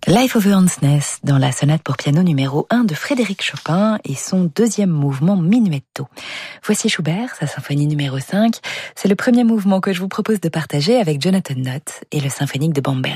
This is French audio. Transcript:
Life of Hansness dans la sonate pour piano numéro 1 de Frédéric Chopin et son deuxième mouvement Minuetto. Voici Schubert, sa symphonie numéro 5. C'est le premier mouvement que je vous propose de partager avec Jonathan Nott et le symphonique de Bamberg.